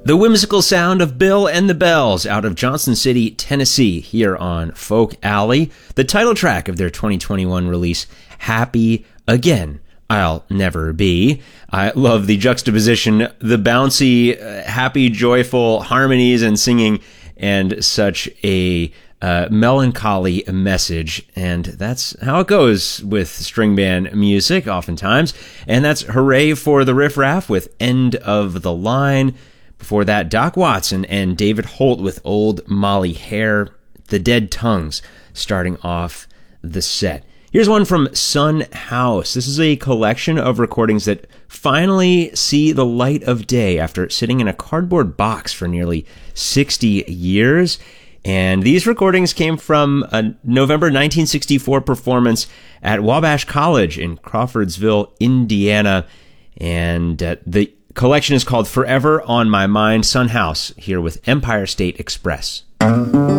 The whimsical sound of Bill and the Bells out of Johnson City, Tennessee, here on Folk Alley, the title track of their 2021 release, Happy Again, I'll Never Be. I love the juxtaposition, the bouncy, happy, joyful harmonies and singing, and such a melancholy message. And that's how it goes with string band music oftentimes. And that's Hooray for the Riff Raff with End of the Line. Before that, Doc Watson and David Holt with Old Molly Hare, The Dead Tongues, starting off the set. Here's one from Sun House. This is a collection of recordings that finally see the light of day after sitting in a cardboard box for nearly 60 years. And these recordings came from a November 1964 performance at Wabash College in Crawfordsville, Indiana. And the collection is called Forever on My Mind. Sun House here with Empire State Express.